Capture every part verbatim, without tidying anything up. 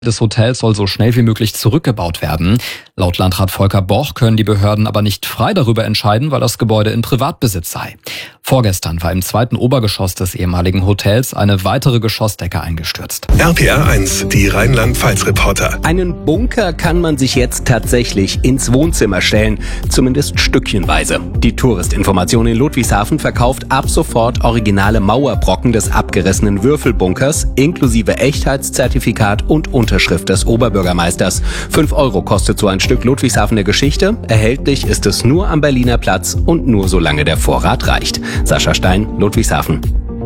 des Hotels soll so schnell wie möglich zurückgebaut werden. Laut Landrat Volker Boch können die Behörden aber nicht frei darüber entscheiden, weil das Gebäude in Privatbesitz sei. Vorgestern war im zweiten Obergeschoss des ehemaligen Hotels eine weitere Geschossdecke eingestürzt. R P R eins, die Rheinland-Pfalz-Reporter. Einen Bunker kann man sich jetzt tatsächlich ins Wohnzimmer stellen, zumindest stückchenweise. Die Touristinformation in Ludwigshafen verkauft ab sofort originale Mauerbrocken des abgerissenen Würfelbunkers, inklusive Echtheitszertifikat und Unterschrift des Oberbürgermeisters. Fünf Euro kostet so ein Stück Ludwigshafener Geschichte. Erhältlich ist es nur am Berliner Platz und nur solange der Vorrat reicht. Sascha Stein, Ludwigshafen.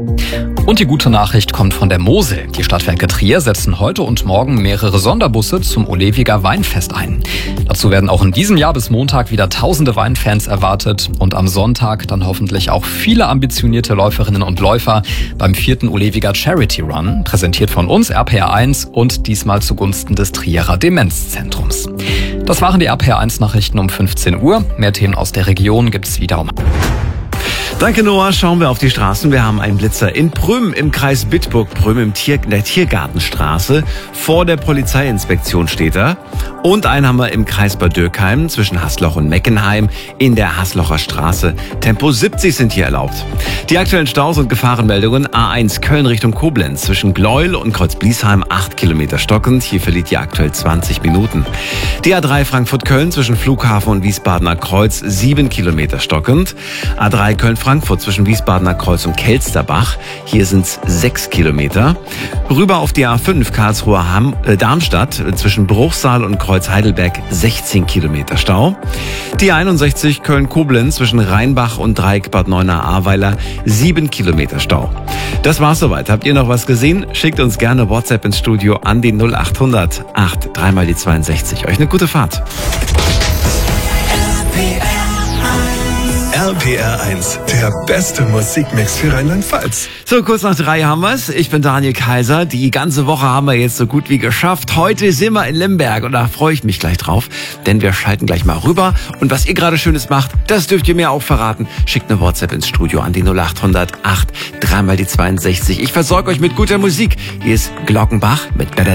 Und die gute Nachricht kommt von der Mosel. Die Stadtwerke Trier setzen heute und morgen mehrere Sonderbusse zum Olewiger Weinfest ein. Dazu werden auch in diesem Jahr bis Montag wieder tausende Weinfans erwartet und am Sonntag dann hoffentlich auch viele ambitionierte Läuferinnen und Läufer beim vierten Olewiger Charity Run, präsentiert von uns R P R eins und diesmal zugunsten des Trierer Demenzzentrums. Das waren die R P R eins Nachrichten um fünfzehn Uhr. Mehr Themen aus der Region gibt's wieder um. Danke, Noah. Schauen wir auf die Straßen. Wir haben einen Blitzer in Prüm im Kreis Bitburg. Prüm im Tier, in der Tiergartenstraße. Vor der Polizeiinspektion steht er. Und einen haben wir im Kreis Bad Dürkheim zwischen Hasloch und Meckenheim in der Haslocher Straße. Tempo siebzig sind hier erlaubt. Die aktuellen Staus und Gefahrenmeldungen. A eins Köln Richtung Koblenz zwischen Gleuel und Kreuzbliesheim acht Kilometer stockend. Hier verliert ihr aktuell zwanzig Minuten. Die A drei Frankfurt-Köln zwischen Flughafen und Wiesbadener Kreuz sieben Kilometer stockend. A drei Köln Frankfurt zwischen Wiesbadener Kreuz und Kelsterbach. Hier sind es sechs Kilometer. Rüber auf die A fünf Karlsruhe Ham, äh, Darmstadt zwischen Bruchsal und Kreuz Heidelberg sechzehn Kilometer Stau. Die einundsechzig Köln-Koblenz zwischen Rheinbach und Dreieck Bad Neuenahr-Ahrweiler sieben Kilometer Stau. Das war's soweit. Habt ihr noch was gesehen? Schickt uns gerne WhatsApp ins Studio an die null acht hundert acht dreimal die zweiundsechzig. Euch eine gute Fahrt. R P R eins, der beste Musikmix für Rheinland-Pfalz. So, kurz nach drei haben wir's. Ich bin Daniel Kaiser. Die ganze Woche haben wir jetzt so gut wie geschafft. Heute sind wir in Lemberg und da freue ich mich gleich drauf, denn wir schalten gleich mal rüber. Und was ihr gerade Schönes macht, das dürft ihr mir auch verraten. Schickt eine WhatsApp ins Studio an die null acht hundert acht dreimal die zweiundsechzig. Ich versorge euch mit guter Musik. Hier ist Glockenbach mit Better